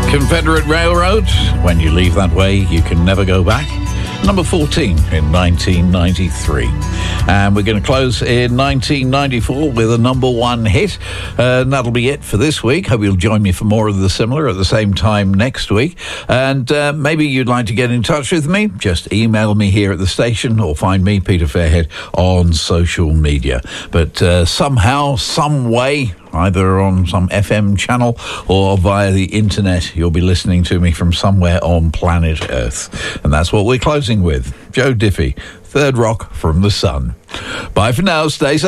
Confederate Railroad, when you leave that way, you can never go back. Number 14 in 1993. And we're going to close in 1994 with a number one hit. And that'll be it for this week. Hope you'll join me for more of the similar at the same time next week. And maybe you'd like to get in touch with me. Just email me here at the station or find me, Peter Fairhead, on social media. But somehow, some way, either on some FM channel or via the internet, you'll be listening to me from somewhere on planet Earth. And that's what we're closing with. Joe Diffie, Third Rock from the Sun. Bye for now. Stay safe.